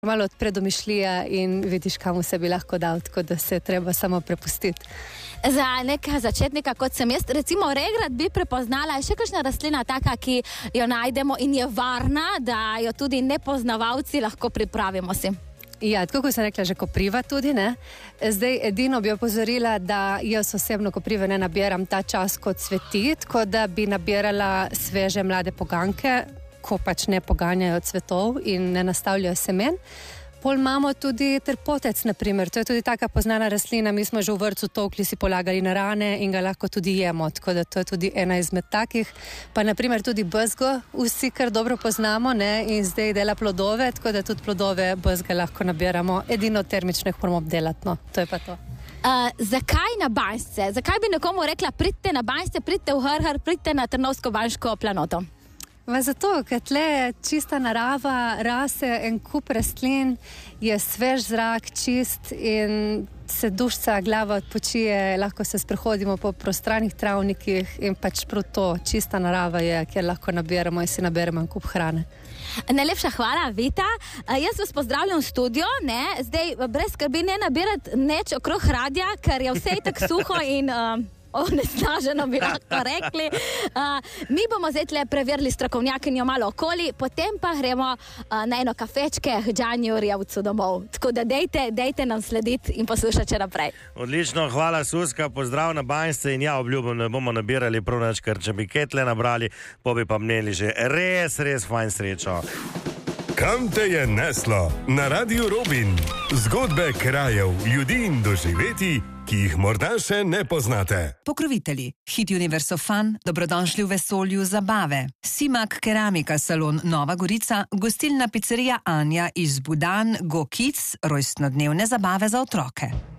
Malo odpre domišljija in vidiš, kam vse bi lahko dal, tako da se treba samo prepustiti. Za nekega začetnika, kot sem jaz, recimo regrat bi prepoznala, je še kakšna rastlina taka, ki jo najdemo in je varna, da jo tudi nepoznavalci lahko pripravimo si? Ja, tako kot sem rekla, že kopriva tudi, ne. Zdaj edino bi opozorila, da jaz osebno koprive ne nabiram ta čas, ko cveti, tako da bi nabirala sveže mlade poganke, ko pač ne poganjajo cvetov in ne nastavljajo semen. Pol imamo tudi trpotec, na primer. To je tudi taka poznana rastlina. Mi smo že v vrtcu tolkli, si polagali na rane in ga lahko tudi jemo. Tako da to je tudi ena izmed takih. Pa na primer tudi bezgo vsi kar dobro poznamo, ne? In zdaj dela plodove, tako da tudi plodove bezga lahko nabiramo. Edino termično jih moramo obdelati, no. To je pa to. Zakaj na Banjsce? Zakaj bi nekomu rekla, pridite na Banjsce, pridite v Hrhar, pridite na Trnovsko-Banjško planoto? Zato, ker tle je čista narava, rase en kup rastlin, je svež zrak, čist in se dušca, glava odpočije, lahko se sprehodimo po prostranih travnikih in pač prav to, čista narava je, kjer lahko nabiramo in si naberemo en kup hrane. Najlepša hvala, Vita. Jaz vas pozdravljam v studio, ne? Zdaj, brez skrbi ne nabirati neč okrog radija, ker je vse tako suho in onesnaženo bi lahko rekli. Mi bomo zdaj tle preverili strokovnjakinjo malo okoli, potem pa gremo na eno kafečke k Đanju Rjavcu domov. Tako da dejte nam slediti in poslušati še naprej. Odlično, hvala Suska, pozdrav na Banjsce in ja, obljubim, ne bomo nabirali prav nič, ker če bi ketle nabrali, pa bi pa imeli že res fajn srečo. Kam te je neslo? Na Radiu Robin. Zgodbe krajev, ljudi in doživeti, ki jih morda še ne poznate. Pokrovitelji. Hit Universo Fun, dobrodošli v vesolju zabave. Simak Keramika salon Nova Gorica, gostilna pizzerija Anja iz Budan, Go Kids, rojstnodnevne zabave za otroke.